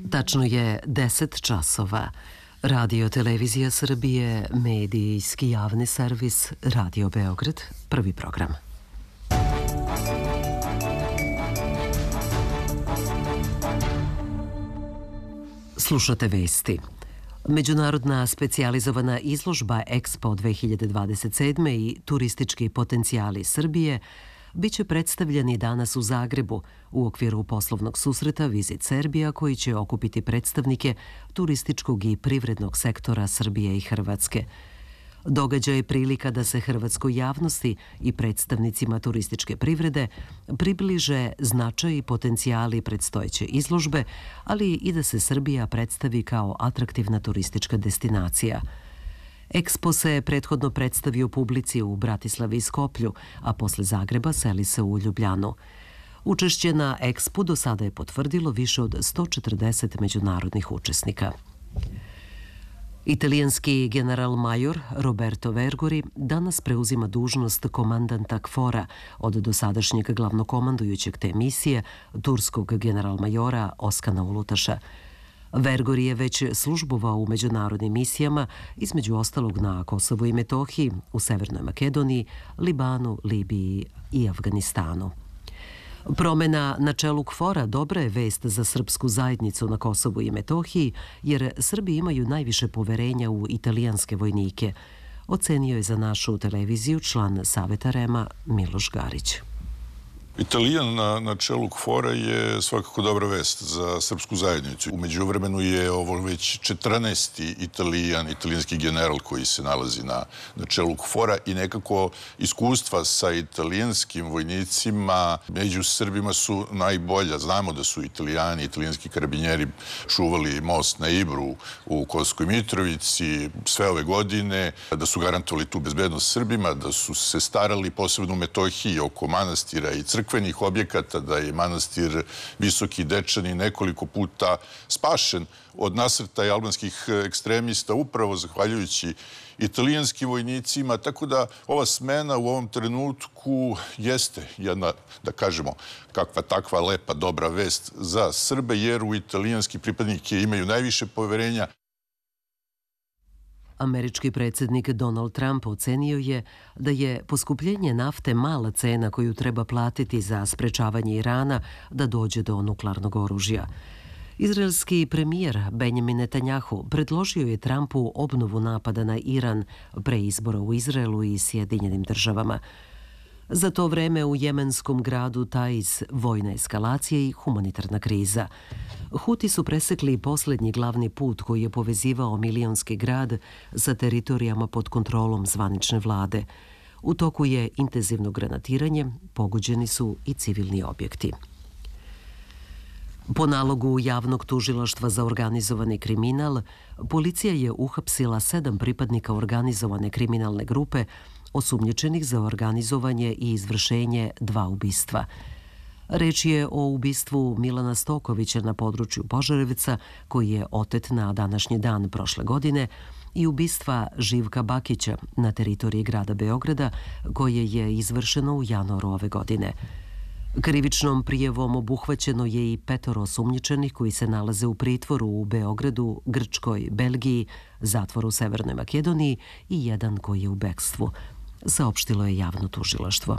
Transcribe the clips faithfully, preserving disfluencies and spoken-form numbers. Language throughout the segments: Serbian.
Tačno je deset časova. Radio Televizija Srbije, medijski javni servis, Radio Beograd, prvi program. Slušate vesti. Međunarodna specijalizovana izložba Expo dve hiljade dvadeset sedme i turistički potencijali Srbije biće predstavljeni danas u Zagrebu u okviru poslovnog susreta Visit Serbia, koji će okupiti predstavnike turističkog i privrednog sektora Srbije i Hrvatske. Događaj je prilika da se hrvatskoj javnosti i predstavnicima turističke privrede približe značaj i potencijali predstojeće izložbe, ali i da se Srbija predstavi kao atraktivna turistička destinacija. Expo se prethodno predstavio publici u Bratislavi i Skoplju, a posle Zagreba seli se u Ljubljanu. Učešće na Expu do sada je potvrdilo više od sto četrdeset međunarodnih učesnika. Italijanski general-major Roberto Vergori danas preuzima dužnost komandanta KFOR-a od dosadašnjeg glavnokomandujućeg te misije, turskog general-majora Oskana Ulutaša. Vergori je već službovao u međunarodnim misijama, između ostalog na Kosovu i Metohiji, u Severnoj Makedoniji, Libanu, Libiji i Afganistanu. Promena na čelu KFOR-a dobra je vest za srpsku zajednicu na Kosovu i Metohiji, jer Srbi imaju najviše poverenja u italijanske vojnike, ocenio je za našu televiziju član Saveta REM-a Miloš Garić. Italijan na, na čelu KFOR-a je svakako dobra vest za srpsku zajednicu. U međuvremenu je ovo već četrnaesti Italijan, italijanski general koji se nalazi na, na čelu KFOR-a i nekako iskustva sa italijanskim vojnicima među Srbima su najbolja. Znamo da su Italijani, italijanski karabinjeri čuvali most na Ibru u Kosovskoj Mitrovici sve ove godine, da su garantovali tu bezbednost Srbima, da su se starali posebno u Metohiji oko manastira i crkve, crkvenih objekata, da je manastir Visoki Dečani nekoliko puta spašen od nasrtaja albanskih ekstremista upravo zahvaljujući italijanskim vojnicima, tako da ova smena u ovom trenutku jeste jedna, da kažemo, kakva takva lepa, dobra vest za Srbe, jer u italijanski pripadnike imaju najviše poverenja. Američki predsjednik Donald Trump ocenio je da je poskupljenje nafte mala cena koju treba platiti za sprečavanje Irana da dođe do nuklearnog oružja. Izraelski premijer Benjamin Netanjahu predložio je Trumpu obnovu napada na Iran pre izbora u Izraelu i Sjedinjenim državama. Za to vreme u jemenskom gradu Taiz vojna eskalacija i humanitarna kriza. Huti su presekli posljednji glavni put koji je povezivao milionski grad sa teritorijama pod kontrolom zvanične vlade. U toku je intenzivno granatiranje, pogođeni su i civilni objekti. Po nalogu javnog tužilaštva za organizovani kriminal, policija je uhapsila sedam pripadnika organizovane kriminalne grupe osumnjičenih za organizovanje i izvršenje dva ubistva. Reč je o ubistvu Milana Stokovića na području Požarevca, koji je otet na današnji dan prošle godine, i ubistva Živka Bakića na teritoriji grada Beograda, koje je izvršeno u januaru ove godine. Krivičnom prijavom obuhvaćeno je i petoro osumnjičenih koji se nalaze u pritvoru u Beogradu, Grčkoj, Belgiji, zatvoru u Severnoj Makedoniji i jedan koji je u bekstvu, saopštilo je javno tužilaštvo.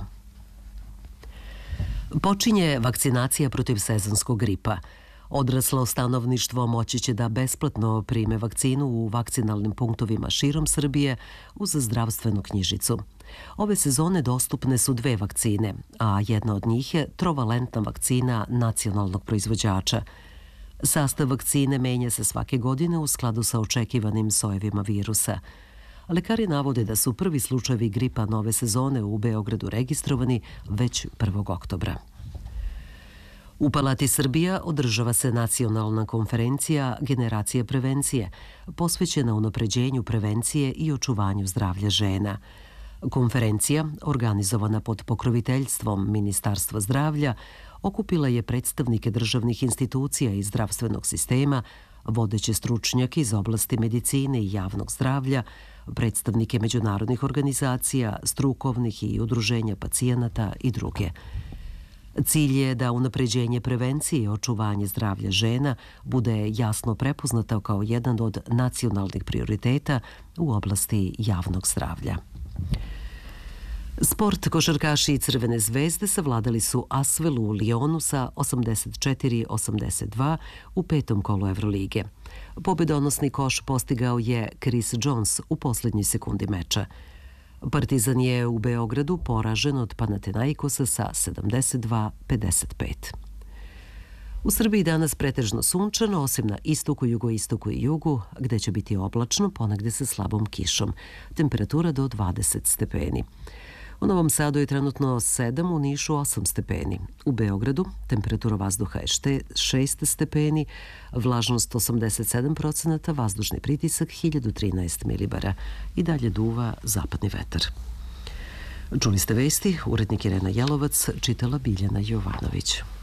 Počinje vakcinacija protiv sezonskog gripa. Odraslo stanovništvo moći će da besplatno prime vakcinu u vakcinalnim punktovima širom Srbije uz zdravstvenu knjižicu. Ove sezone dostupne su dve vakcine, a jedna od njih je trovalentna vakcina nacionalnog proizvođača. Sastav vakcine menja se svake godine u skladu sa očekivanim sojevima virusa. Lekari navode da su prvi slučajevi gripa nove sezone u Beogradu registrovani već prvog oktobra. U Palati Srbija održava se nacionalna konferencija Generacije prevencije, posvećena unapređenju prevencije i očuvanju zdravlja žena. Konferencija, organizovana pod pokroviteljstvom Ministarstva zdravlja, okupila je predstavnike državnih institucija i zdravstvenog sistema, vodeće stručnjake iz oblasti medicine i javnog zdravlja, predstavnike međunarodnih organizacija, strukovnih i udruženja pacijenata i druge. Cilj je da unapređenje prevencije i očuvanje zdravlja žena bude jasno prepoznato kao jedan od nacionalnih prioriteta u oblasti javnog zdravlja. Sport, košarkaši Crvene zvezde savladali su Asvelu u Lionu sa osamdeset četiri osamdeset dva u petom kolu Evrolige. Pobedonosni koš postigao je Chris Jones u posljednjoj sekundi meča. Partizan je u Beogradu poražen od Panathinaikosa sa sedamdeset dva pedeset pet. U Srbiji danas pretežno sunčano, osim na istoku, jugoistoku i jugu, gde će biti oblačno, ponegde sa slabom kišom. Temperatura do dvadeset stepeni. U Novom Sadu je trenutno sedam, u Nišu osam stepeni. U Beogradu temperatura vazduha je šest stepeni, vlažnost osamdeset sedam procenata, vazdušni pritisak hiljadu trinaest milibara i dalje duva zapadni vetar. Čuli ste vesti, urednik Irena Jelovac, čitala Biljana Jovanović.